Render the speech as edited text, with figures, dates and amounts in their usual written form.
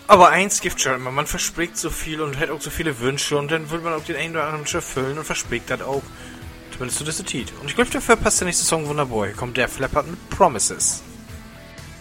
Aber eins gibt schon immer, man verspricht so viel und hat auch so viele Wünsche und dann will man auch den einen oder anderen Wunsch erfüllen und verspricht das auch. Zumindest so das Lied. Und ich glaube, dafür passt der nächste Song wunderbar. Hier kommt der Leppard mit Promises.